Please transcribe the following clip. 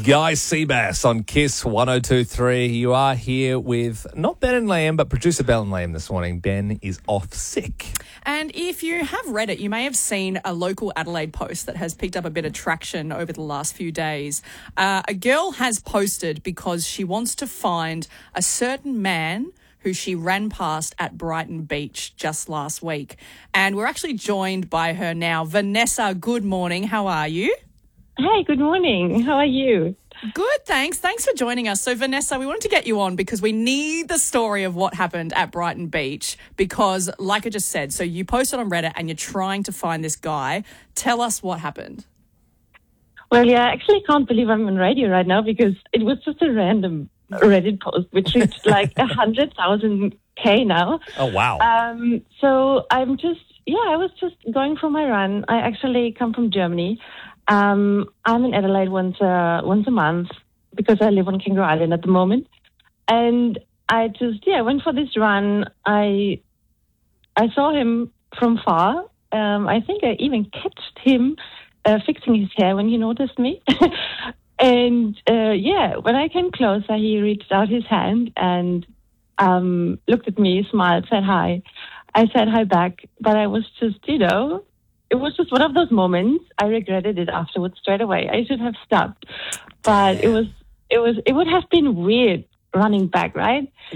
Guy Seabass on KISS 102.3. You are here with not Ben and Liam, but producer Bell and Liam this morning. Ben is off sick. And if you have read it, you may have seen a local Adelaide post that has picked up a bit of traction over the last few days. A girl has posted because she wants to find a certain man who she ran past at Brighton Beach just last week. And we're actually joined by her now. Vanessa, good morning. How are you? Hey, good morning. How are you? Good, thanks. Thanks for joining us. So, Vanessa, we wanted to get you on because we need the story of what happened at Brighton Beach because, like I just said, so you posted on Reddit and you're trying to find this guy. Tell us what happened. Well, yeah, I actually can't believe I'm on radio right now because it was just a random Reddit post which reached like 100,000K now. Oh, wow. So I was just going for my run. I actually come from Germany. I'm in Adelaide once a month because I live on Kangaroo Island at the moment. And I went for this run. I saw him from far. I think I even catched him fixing his hair when he noticed me. And when I came closer, he reached out his hand and looked at me, smiled, said hi. I said hi back, but I was just, it was just one of those moments. I regretted it afterwards straight away. I should have stopped, but it would have been weird running back, right?